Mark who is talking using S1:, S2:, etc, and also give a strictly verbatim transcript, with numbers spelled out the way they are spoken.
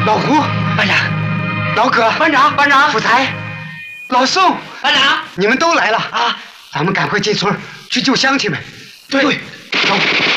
S1: 老胡，
S2: 班长，
S1: 老葛，
S2: 班长，班长，
S1: 福才，老宋，
S2: 班长，
S1: 你们都来了
S2: 啊！
S1: 咱们赶快进村去救乡亲们。
S2: 对，
S1: 走。